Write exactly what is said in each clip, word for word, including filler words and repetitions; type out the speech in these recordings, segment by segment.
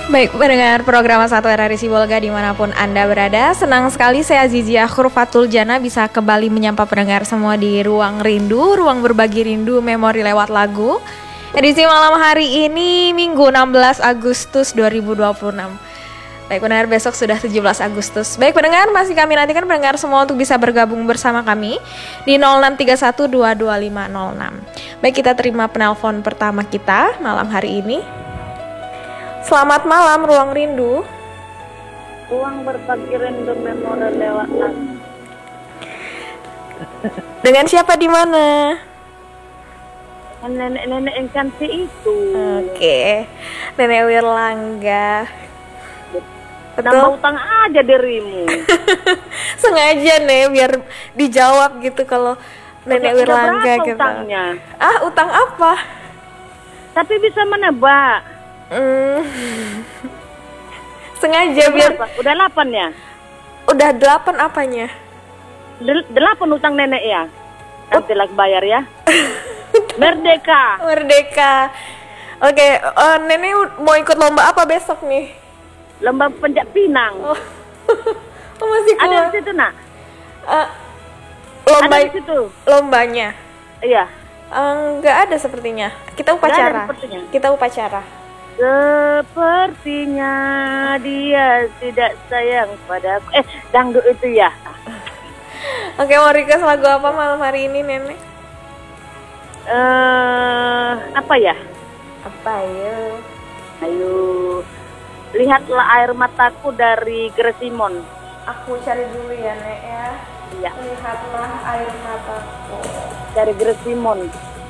Baik, pendengar program satu R R I Sibolga dimanapun Anda berada, senang sekali saya Zizia Khurfatul Jana bisa kembali menyapa pendengar semua di Ruang Rindu, Ruang Berbagi Rindu Memori lewat lagu. Edisi malam hari ini Minggu enam belas Agustus dua ribu dua puluh enam. Baik pendengar, besok sudah tujuh belas Agustus. Baik pendengar, masih kami nantikan pendengar semua untuk bisa bergabung bersama kami di nol enam tiga satu dua dua lima nol enam. Baik, kita terima penelpon pertama kita malam hari ini. Selamat malam Ruang Rindu. Ruang Berbagi Rindu Memori lewat lagu. Dengan siapa di mana? Nenek-nenek yang cantik itu. Oke, Nenek Wirlangga. Nambah Betul. utang aja dirimu. Sengaja nih biar dijawab gitu kalau Nenek Udah Wirlangga berapa gitu. utangnya? Ah, utang apa? Tapi bisa menebak. Hmm. Sengaja Udah biar berapa? Udah delapan ya? udah delapan apanya? Del- delapan utang nenek ya? Nanti lagi bayar ya. Merdeka. Merdeka. Oke, eh, Nenek u- mau ikut lomba apa besok nih? Lomba Pencak Pinang. Oh, oh masih Ada kuat. di situ nak? Eh, lomba Ada di situ. lombanya. Iya. Enggak ada sepertinya. Kita Nggak ada upacara. sepertinya. Kita upacara. Sepertinya dia tidak sayang padaku. Eh, dangdut itu ya. Oke, mau request lagu apa malam hari ini, Nenek? Eh, apa ya? Apa ya? Ayo, lihatlah air mataku dari Gresimon. Aku cari dulu ya, Nek ya. Iya, Lihatlah air mataku. dari Gresimon.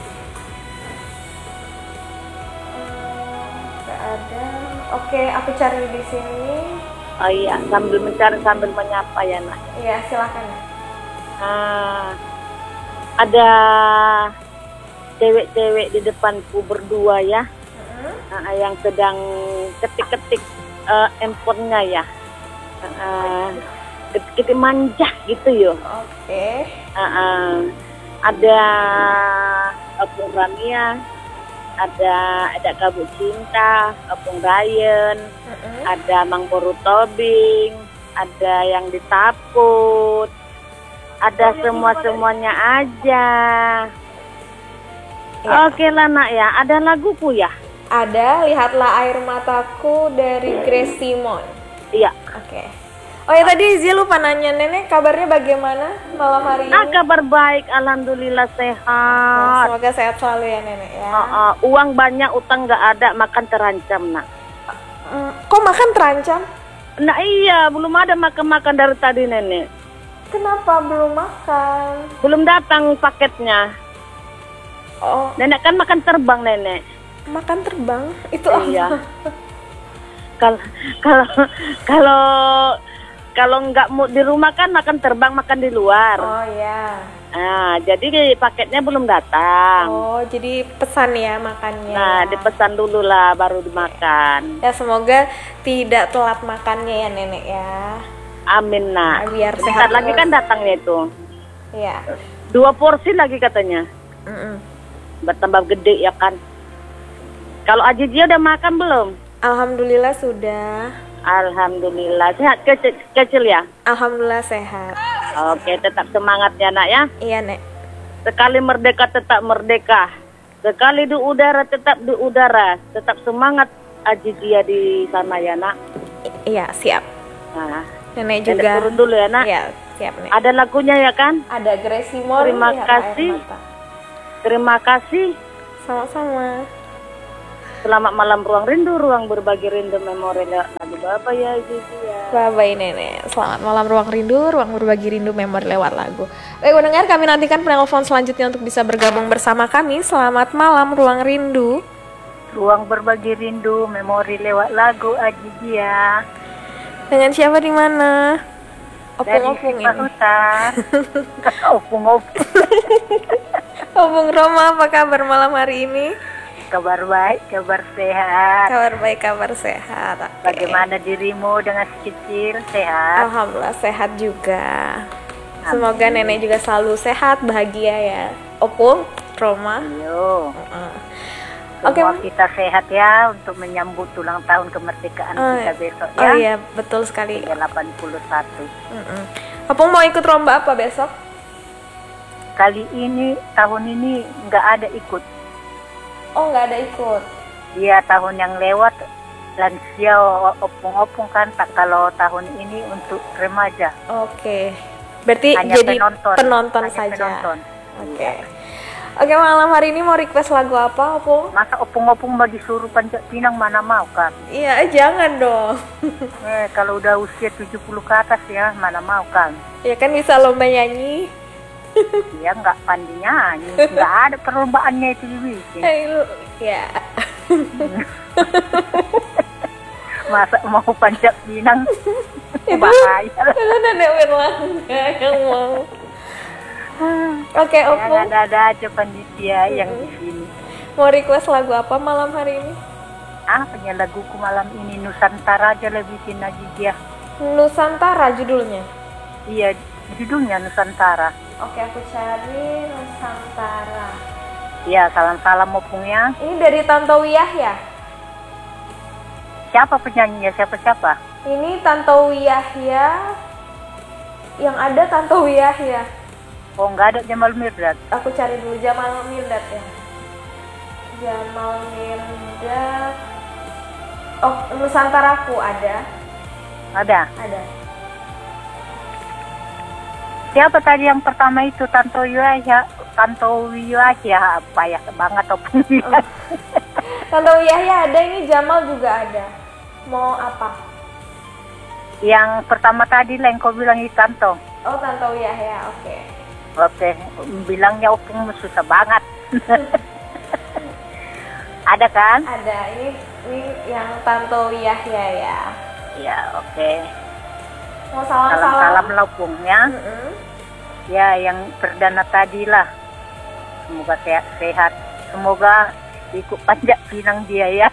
Enggak ada. Oke, aku cari di sini. Oh iya, sambil mencari sambil menyapa ya nak. Iya, silakan. Ah, ada cewek-cewek di depanku berdua ya, ah, yang sedang ketik-ketik eh, handphonenya ya. Ah, ketik-ketik manja gitu yo. Oke. Ah, ah. Ada Opung Rania, ada ada Kabut Cinta, Opung Ryan, Mm-mm. ada Mang Boru Tobing, ada yang ditaput, ada semua-semuanya aja. Ya. Oke lah nak ya, ada laguku ya? Ada Lihatlah Air Mataku dari Grace Simon. Iya. Oke. Oh ya, tadi Zia lupa nanya, Nenek kabarnya bagaimana malam hari ini? Ah, kabar baik, alhamdulillah Ya, sehat. semoga sehat selalu ya, Nenek ya. Ah, ah, uang banyak, utang nggak ada, makan terancam nak. Mm, kok makan terancam? Nah iya, belum ada makan-makan dari tadi nenek. Kenapa belum makan? Belum datang paketnya. Oh, Nenek kan makan terbang nenek. makan terbang? Itu Iya. apa? Kalau kalau kalau kalau nggak mau di rumah kan makan terbang, makan di luar. Oh ya. Nah, jadi paketnya belum datang. Oh, jadi pesan ya makannya. Nah, dipesan dulu lah baru dimakan. Ya, semoga tidak telat makannya ya, Nenek ya. Amin nak. Biar Bentar sehat lagi terus. kan datangnya itu. Iya. Dua porsi lagi katanya. Mm-mm. Bertambah gede ya kan. Kalau Ajijia udah makan belum? Alhamdulillah sudah. Alhamdulillah. Sehat kecil, kecil ya? Alhamdulillah sehat. Oke, tetap semangat ya nak ya. Iya, Nek. Sekali merdeka tetap merdeka. Sekali di udara tetap di udara. Tetap semangat Ajijia di sana ya nak. I- iya, siap. Nah, Nenek Nenek juga. turun dulu ya nak. Iya, siap, Nek. Ada lagunya ya kan? Ada Grace Simon. Terima Lihatlah Air kasih. Mata. Terima kasih. Sama-sama. Selamat malam Ruang Rindu, Ruang Berbagi Rindu Memori lewat lagu Bapak ya Ajijia. Bye-bye, Nenek. Selamat malam Ruang Rindu, Ruang Berbagi Rindu Memori lewat lagu. Baik, pendengar, kami nantikan penelpon selanjutnya untuk bisa bergabung bersama kami. Selamat malam Ruang Rindu. Ruang Berbagi Rindu Memori lewat lagu Ajijia. Dengan siapa di mana? Opung-opung Dari ini. Hutan. Opung-opung. Opung Roma, apa kabar malam hari ini? Kabar baik, kabar sehat. Kabar baik, kabar sehat. Oke. Bagaimana dirimu dengan si kecil? Sehat? Alhamdulillah sehat juga. Semoga Nenek juga selalu sehat, bahagia ya. Opung, Roma. Yo. Uh. Oke. Semua kita sehat ya untuk menyambut ulang tahun kemerdekaan Oh, kita besok Oh ya. iya, betul sekali. Ke delapan puluh satu. Mm-mm. Opung mau ikut lomba apa besok? Kali ini, tahun ini nggak ada ikut. Oh, nggak ada ikut. Iya, tahun yang lewat lansia opung-opung kan, tak kalau tahun ini untuk remaja. Oke. Berarti Hanya jadi penonton, penonton Hanya saja. penonton. Oke. Iya. Oke, malam hari ini mau request lagu apa, Opung? Masa opung-opung mau disuruh panjat pinang mana mau kan? Iya, eh, jangan dong. Eh, kalau udah usia tujuh puluh ke atas ya, mana mau kan? Ya kan bisa lomba nyanyi. Dia nggak pandai nyanyi, nggak ada perlombaannya itu dibikin. Eh, lu- ya. Masa mau panjat pinang? Itu Bahaya. itu Nenek Wirlangga yang mau. Oke, Yang Opung. ada-ada aja panitia yang di sini. Mau request lagu apa malam hari ini? Apa ya laguku malam ini, Nusantara aja lah bikin aja dia. Nusantara judulnya. Iya, judulnya Nusantara. Oke, aku cari Nusantara. Iya, salam-salam opungnya. Ini dari Tantowi Yahya. Siapa penyanyinya? Siapa-siapa? Ini Tantowi Yahya. Yang ada Tantowi Yahya. Oh, nggak ada Jamal Mirdad. Aku cari dulu Jamal Mirdad ya. Jamal Mirdad. Oh, Nusantaraku ada. Ada. Ada. Siapa tadi yang pertama itu? Tanto Yahya. Tanto Yahya. Apa ya banget opung. Tantowi Yahya ada, ini Jamal juga ada. Mau apa? Yang pertama tadi lah yang kau bilang itu Tanto. Oh, Tantowi Yahya, oke. Oke, bilangnya opung susah banget. Ada kan? Ada, ini ini yang Tantowi Yahya ya. Ya, oke. Mau salam-salam? Salam-salam opungnya. Mm-mm. Ya, yang perdana tadi lah. Semoga sehat-sehat. Semoga ikut panjat pinang dia ya.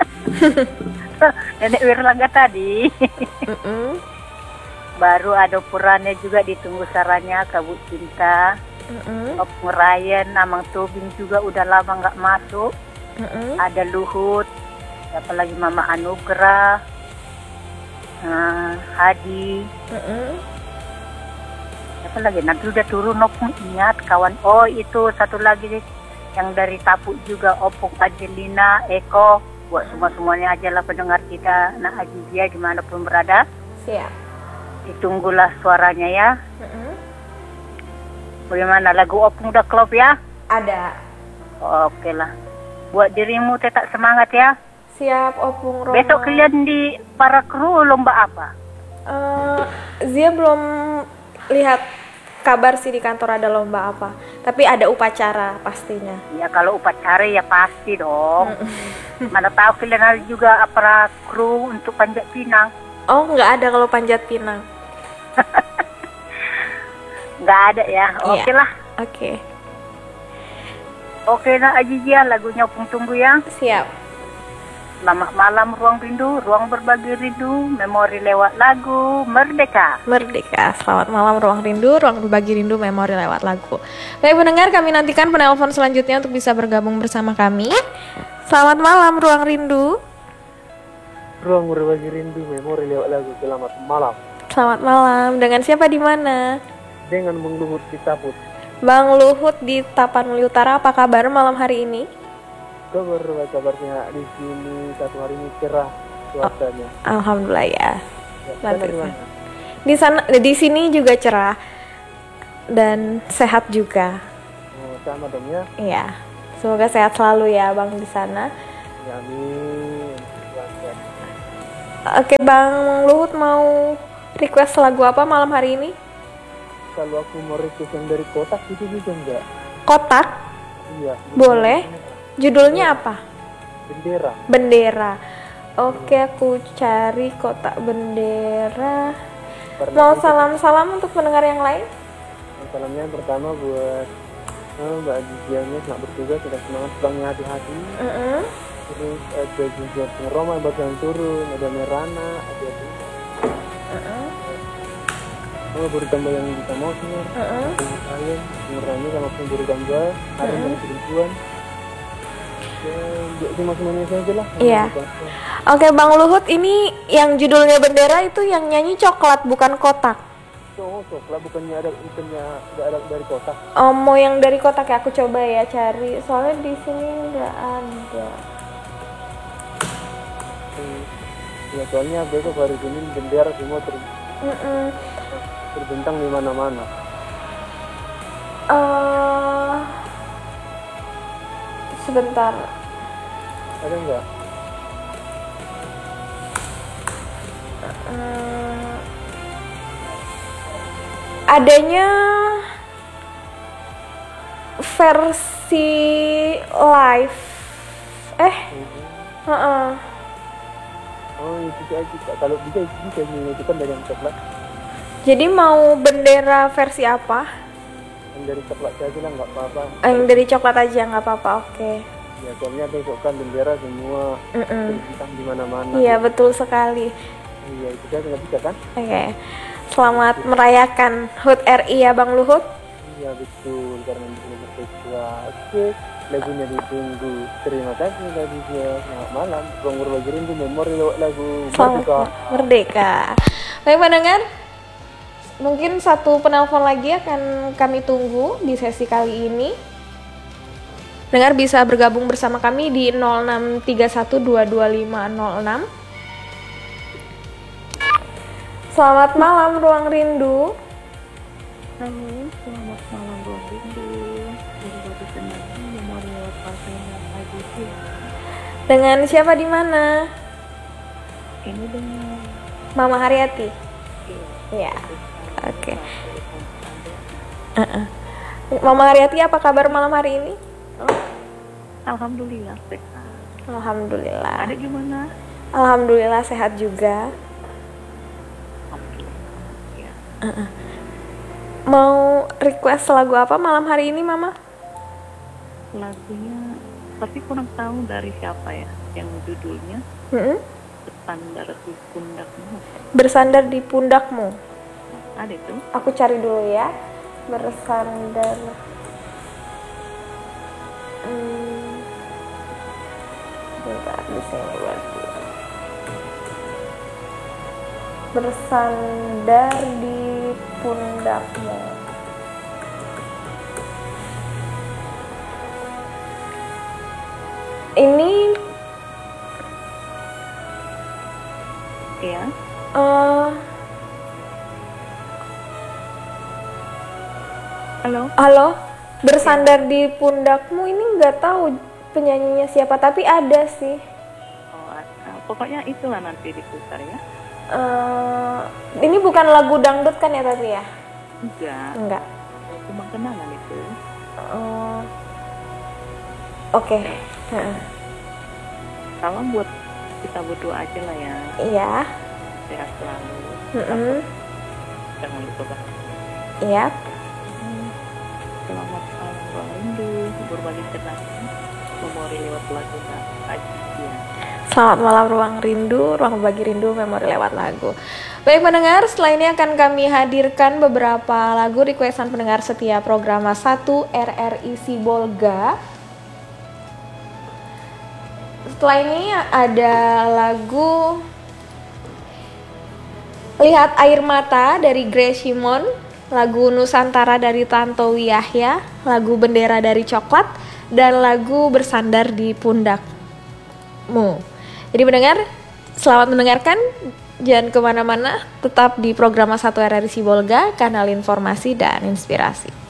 Nenek Wirlangga tadi. Mm-mm. Baru ada Purane juga ditunggu sarannya, Kabut Cinta. Mm-mm. Opung Ryan, Amang Tobing juga udah lama nggak masuk. Mm-mm. Ada Luhut, siapa lagi Mama Anugrah, nah, Hadi, Mm-mm. siapa lagi? Nanti udah turun opung ingat kawan. Oh itu satu lagi yang dari Tapuk juga, Opung Angelina, Eko, buat semua semuanya aja lah pendengar kita, nah Ajizia dimanapun berada. Siap. Ditunggulah suaranya ya. Mm-mm. Bagaimana lagu Opung udah klop ya? Ada. Oke lah. Buat dirimu tetap semangat ya. Siap, Opung Roma. Besok kalian di para kru lomba apa? Eh, Zia belum lihat kabar sih di kantor ada lomba apa. Tapi ada upacara pastinya. Ya kalau upacara ya pasti dong. Mana tahu kalian ada juga para kru untuk panjat pinang. Oh, nggak ada kalau panjat pinang. Nggak ada ya. Oke Iya. lah. Oke. Oke nah Ajizia, lagunya Opung tunggu ya. Siap. Selamat malam Ruang Rindu, ruang berbagi rindu, memori lewat lagu Merdeka. Merdeka. Selamat malam Ruang Rindu, ruang berbagi rindu, memori lewat lagu. Baik pendengar, kami nantikan penelpon selanjutnya untuk bisa bergabung bersama kami. Selamat malam Ruang Rindu. Ruang berbagi rindu, memori lewat lagu. Selamat malam. Selamat malam. Dengan siapa di mana? Dengan Bang Luhut Kitaput. Bang Luhut di Tapanuli Utara, apa kabar malam hari ini? Kabar kabarnya di sini satu hari ini cerah cuacanya. Alhamdulillah ya. Ya, Lanjut. sana di mana? Di sana, di sini juga cerah dan sehat juga. Oh, sama dong ya. Iya. Semoga sehat selalu ya Bang di sana. Ya, amin. Ya. Oke Bang Luhut mau request lagu apa malam hari ini? Kalau aku mau request yang dari kotak itu juga enggak? Kotak? Iya. Boleh. Judulnya apa? Bendera. Bendera. Oke, aku cari kotak bendera. Karena Mau itu- salam-salam untuk pendengar yang lain? Salamnya yang pertama buat oh, Mbak Azizianya selamat bertugas, sudah semangat, pulangnya hati-hati. Mm-mm. Terus ada juga Bung Roma yang baru turun, ada Merana, ada Mm-mm. oh, baru tambah yang kita mau sih. Mm-mm. Bung Rani, Bung Rani sama Bung Baru tambah, ada Mm-mm. yang perempuan. Ya, buat simak semuanya saja lah. Iya. Oke Bang Luhut, ini yang judulnya bendera itu yang nyanyi coklat bukan kotak. Oh, coklat bukannya ada bukannya nggak ada dari kota. Oh, mau yang dari kotak ya, aku coba ya cari. Soalnya di sini nggak ada. Hmm. Ya soalnya besok hari Senin bendera semua ter, Mm-mm. terbentang di mana-mana. Eh, sebentar. Ada nggak? Eh, adanya versi live. Eh, Hmm. heeh. Oh itu aja. Kalau bisa itu bisa itu kan dari yang coklat. Jadi mau bendera versi apa? Yang dari coklat saja lah nggak apa-apa. Eh, yang dari coklat aja nggak apa-apa. Oke. Ya soalnya besok kan bendera semua Mm-mm. terbentang di mana-mana. Iya betul sekali. Iya itu saja nggak bisa kan? Oke. Selamat merayakan H U T R I ya Bang Luhut. Iya betul karena itu merdeka. Oke, lagunya ditunggu. Terima kasih lagunya. Selamat malam. Ruang Berbagi Rindu memori lewat lagu Merdeka. Selamat merdeka. Baik pendengar, mungkin satu penelpon lagi akan kami tunggu di sesi kali ini. Dengar bisa bergabung bersama kami di nol enam tiga satu dua dua lima nol enam. Selamat malam Ruang Rindu. Halo, selamat malam Ruang Rindu. Berbagi kenangan memori lewat partai pagi sih. Dengan siapa di mana? Ini dengan Mama Haryati. Iya. Oke. Uh-uh. Mama Haryati, apa kabar malam hari ini? Oh, alhamdulillah sehat. Alhamdulillah. Ada gimana? Alhamdulillah sehat juga. Ya. Uh-uh. Mau request lagu apa malam hari ini, Mama? Lagunya tapi kurang tahu dari siapa ya yang judulnya Mm-mm. Bersandar di Pundakmu. Bersandar di pundakmu. Ada itu? Aku cari dulu ya. Bersandar. Hmm. Bentar, di sini berarti. Bersandar di pundakmu. Ini Ya. eh Halo. halo, bersandar di pundakmu ini nggak tahu penyanyinya siapa, tapi ada sih. Oh, uh, pokoknya itulah nanti diputar ya. Eh, ini bukan lagu dangdut kan ya tapi ya? Enggak. Enggak. Cuma kenangan itu. Eh, Oke. Heeh. Salam buat kita berdua aja lah ya. Iya. Sehat selalu. Mm-mm. Jangan lupa banget. Iya. Selamat malam Ruang Rindu. Berbagi kenangan memori lewat lagu aja. Selamat malam Ruang Rindu, Ruang Berbagi Rindu, memori lewat lagu. Baik pendengar, setelah ini akan kami hadirkan beberapa lagu requestan pendengar setia program satu R R I Sibolga. Setelah ini ada lagu Lihat Air Mata dari Grace Simon, lagu Nusantara dari Tantowi Yahya, lagu Bendera dari Coklat, dan lagu Bersandar di Pundakmu. Jadi pendengar, selamat mendengarkan, jangan kemana-mana, tetap di program satu R R I Sibolga, kanal informasi dan inspirasi.